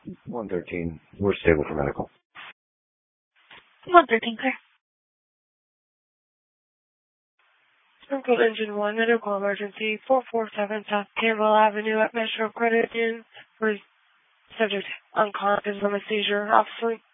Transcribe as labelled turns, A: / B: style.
A: 113. We're stable for medical.
B: 113, clear. Circle Engine 1, medical emergency, 447 South Campbell Avenue at Metro Credit Union for subject unconscious from a seizure. Officer